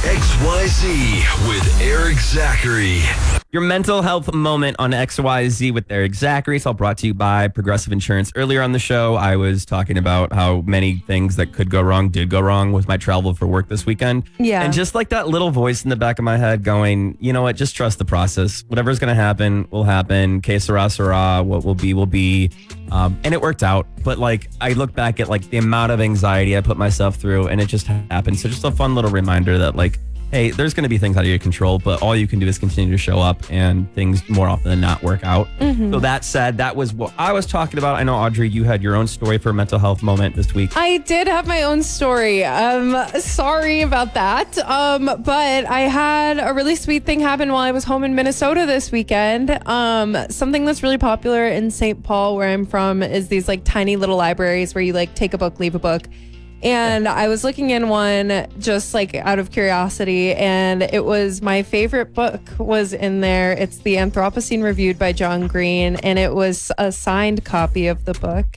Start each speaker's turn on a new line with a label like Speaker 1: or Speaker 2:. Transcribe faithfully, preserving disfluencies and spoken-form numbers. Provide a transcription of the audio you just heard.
Speaker 1: X Y Z with Eric Zachary.
Speaker 2: Your mental health moment on X Y Z with Eric Zachary. It's all brought to you by Progressive Insurance. Earlier on the show, I was talking about how many things that could go wrong did go wrong with my travel for work this weekend.
Speaker 3: Yeah.
Speaker 2: And just like that little voice in the back of my head going, you know what, just trust the process. Whatever's going to happen will happen. Que sera, sera. What will be, will be. Um, and it worked out. But like, I look back at like the amount of anxiety I put myself through and it just happened. So just a fun little reminder that like, hey, there's going to be things out of your control, but all you can do is continue to show up and things more often than not work out.
Speaker 3: Mm-hmm.
Speaker 2: So that said, that was what I was talking about. I know, Audrey, you had your own story for a mental health moment this week.
Speaker 3: I did have my own story. Um, sorry about that. Um, but I had a really sweet thing happen while I was home in Minnesota this weekend. Um, something that's really popular in Saint Paul, where I'm from, is these like tiny little libraries where you like take a book, leave a book. And I was looking in one just like out of curiosity, and it was my favorite book was in there. It's the Anthropocene Reviewed by John Green, and it was a signed copy of the book.